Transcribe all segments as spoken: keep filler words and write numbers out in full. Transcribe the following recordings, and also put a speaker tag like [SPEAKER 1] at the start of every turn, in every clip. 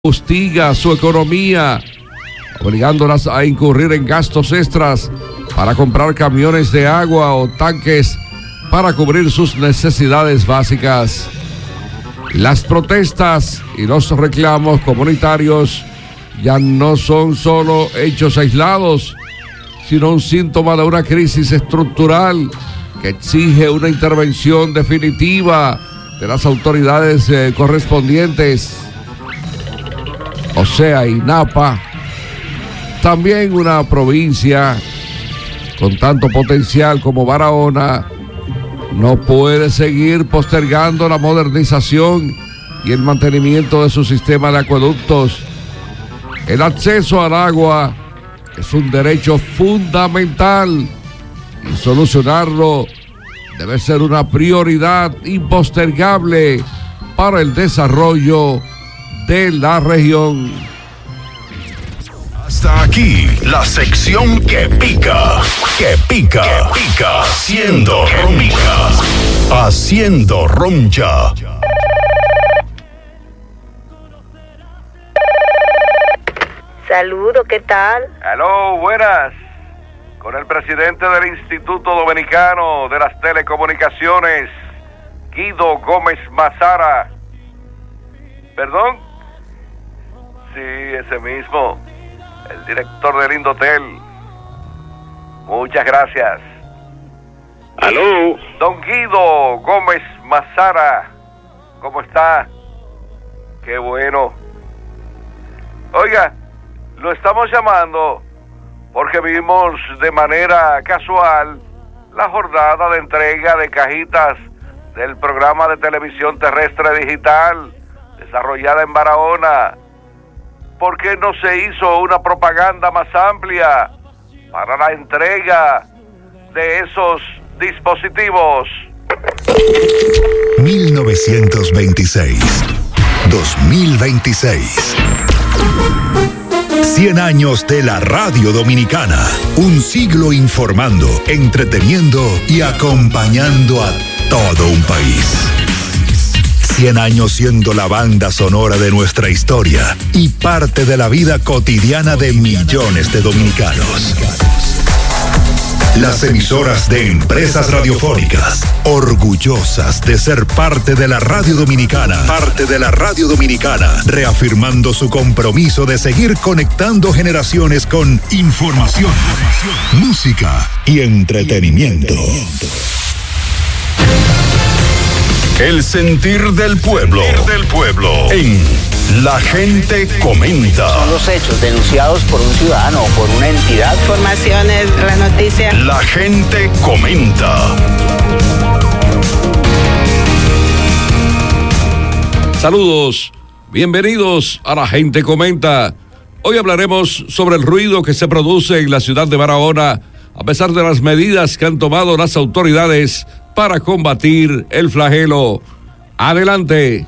[SPEAKER 1] hostiga su economía, obligándolas a incurrir en gastos extras para comprar camiones de agua o tanques para cubrir sus necesidades básicas. Las protestas y los reclamos comunitarios ya no son solo hechos aislados, sino un síntoma de una crisis estructural que exige una intervención definitiva de las autoridades eh, correspondientes, o sea, INAPA. También una provincia con tanto potencial como Barahona no puede seguir postergando la modernización y el mantenimiento de su sistema de acueductos. El acceso al agua es un derecho fundamental y solucionarlo debe ser una prioridad impostergable para el desarrollo de la región.
[SPEAKER 2] Hasta aquí la sección que pica, que pica, que pica, haciendo roncha, haciendo roncha.
[SPEAKER 3] Saludo, ¿qué tal?
[SPEAKER 1] Aló, buenas. Con el presidente del Instituto Dominicano de las Telecomunicaciones, Guido Gómez Mazara. ¿Perdón? Sí, ese mismo. El director del Indotel. Muchas gracias.
[SPEAKER 4] Aló.
[SPEAKER 1] Don Guido Gómez Mazara, ¿cómo está? Qué bueno. Oiga, lo estamos llamando porque vimos de manera casual la jornada de entrega de cajitas del programa de televisión terrestre digital desarrollada en Barahona. ¿Por qué no se hizo una propaganda más amplia para la entrega de esos dispositivos?
[SPEAKER 2] mil novecientos veintiséis, dos mil veintiséis. cien años de la radio dominicana. Un siglo informando, entreteniendo y acompañando a todo un país. cien años siendo la banda sonora de nuestra historia y parte de la vida cotidiana de millones de dominicanos. Las emisoras de Empresas Radiofónicas, orgullosas de ser parte de la radio dominicana, parte de la radio dominicana, reafirmando su compromiso de seguir conectando generaciones con información, música y entretenimiento. El sentir del pueblo, del pueblo, en La Gente Comenta.
[SPEAKER 5] Son los hechos denunciados por un ciudadano o por una entidad.
[SPEAKER 3] Informaciones, las noticias.
[SPEAKER 2] La Gente Comenta.
[SPEAKER 1] Saludos, bienvenidos a La Gente Comenta. Hoy hablaremos sobre el ruido que se produce en la ciudad de Barahona, a pesar de las medidas que han tomado las autoridades para combatir el flagelo. Adelante.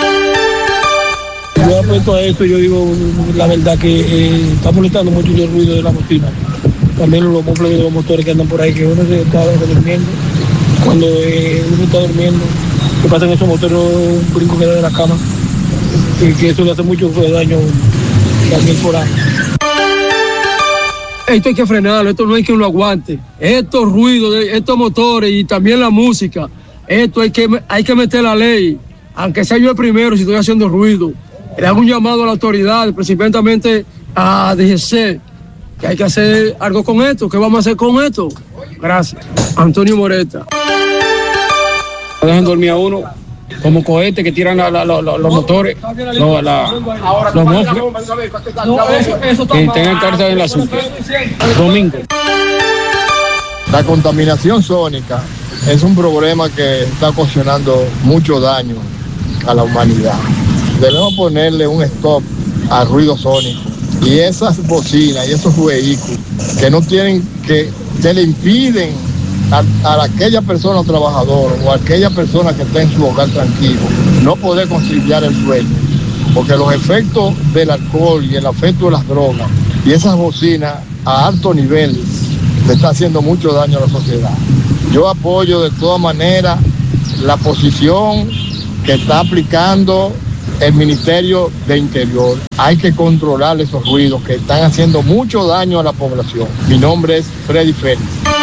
[SPEAKER 6] Yo apuesto a esto, yo digo la verdad que eh, está molestando mucho el ruido de la bocina. También los mofles de los motores que andan por ahí, que uno se está durmiendo. Cuando eh, uno está durmiendo, que pasan esos motores, un brinco que da de la cama, y que eso le hace mucho daño también por ahí. Esto hay que frenarlo, esto no hay que lo aguante. Estos ruidos, estos motores y también la música, esto hay que, hay que meter la ley, aunque sea yo el primero si estoy haciendo ruido. Le hago un llamado a la autoridad, principalmente a D G C, que hay que hacer algo con esto. ¿Qué vamos a hacer con esto? Gracias. Antonio Moreta. No dejan dormir a uno como cohetes que tiran la, la, la, la, los motores, no, la, los mofles, que tengan carga en la azúcar. Domingo.
[SPEAKER 7] La contaminación sónica es un problema que está ocasionando mucho daño a la humanidad. Debemos ponerle un stop al ruido sónico. Y esas bocinas y esos vehículos que no tienen, que, que le impiden a, a aquella persona trabajadora o a aquella persona que está en su hogar tranquilo no poder conciliar el sueño. Porque los efectos del alcohol y el efecto de las drogas y esas bocinas a alto nivel le está haciendo mucho daño a la sociedad. Yo apoyo de todas maneras la posición que está aplicando el Ministerio de Interior. Hay que controlar esos ruidos que están haciendo mucho daño a la población. Mi nombre es Freddy Félix.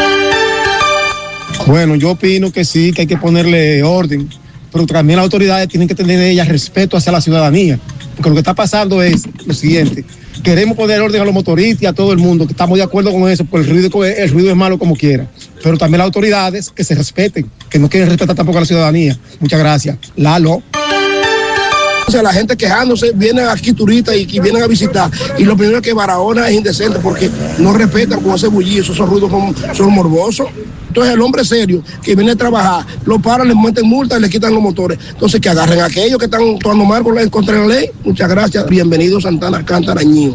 [SPEAKER 8] Bueno, yo opino que sí, que hay que ponerle orden, pero también las autoridades tienen que tener de ellas respeto hacia la ciudadanía, porque lo que está pasando es lo siguiente: queremos poner orden a los motoristas y a todo el mundo, que estamos de acuerdo con eso, porque el ruido, el ruido es malo como quiera, pero también las autoridades que se respeten, que no quieren respetar tampoco a la ciudadanía. Muchas gracias. Lalo.
[SPEAKER 9] O sea, la gente quejándose, vienen aquí turistas y, y vienen a visitar, y lo primero es que Barahona es indecente porque no respetan con ese bullicio, esos ruidos son, son morbosos. Entonces el hombre serio que viene a trabajar, lo paran, les meten multas y les quitan los motores. Entonces que agarren a aquellos que están actuando mal con la, contra la ley. Muchas gracias. Bienvenido Santana Cantarañío.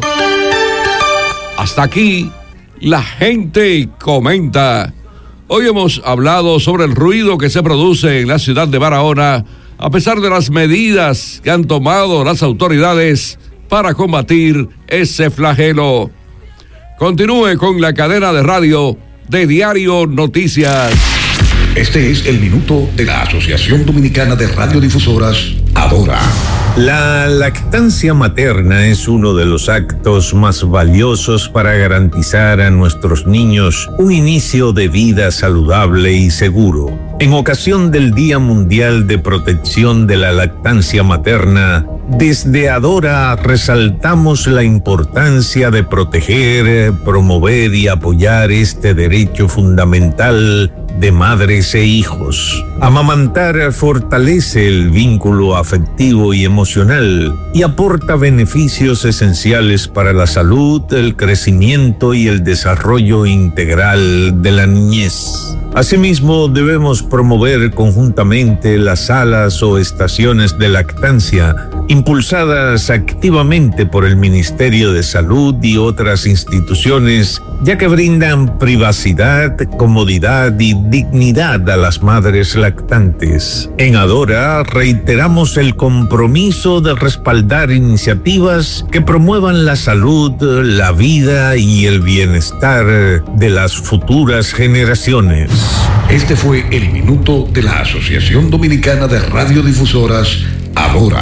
[SPEAKER 1] Hasta aquí, la gente comenta. Hoy hemos hablado sobre el ruido que se produce en la ciudad de Barahona, a pesar de las medidas que han tomado las autoridades para combatir ese flagelo. Continúe con la cadena de radio de Diario Noticias.
[SPEAKER 2] Este es el minuto de la Asociación Dominicana de Radiodifusoras, Adora.
[SPEAKER 10] La lactancia materna es uno de los actos más valiosos para garantizar a nuestros niños un inicio de vida saludable y seguro. En ocasión del Día Mundial de Protección de la Lactancia Materna, desde Adora resaltamos la importancia de proteger, promover y apoyar este derecho fundamental de madres e hijos. Amamantar fortalece el vínculo afectivo y emocional y aporta beneficios esenciales para la salud, el crecimiento y el desarrollo integral de la niñez. Asimismo, debemos promover conjuntamente las salas o estaciones de lactancia, impulsadas activamente por el Ministerio de Salud y otras instituciones, ya que brindan privacidad, comodidad y dignidad a las madres lactantes. En Adora reiteramos el compromiso de respaldar iniciativas que promuevan la salud, la vida y el bienestar de las futuras generaciones.
[SPEAKER 2] Este fue el minuto de la Asociación Dominicana de Radiodifusoras, Adora.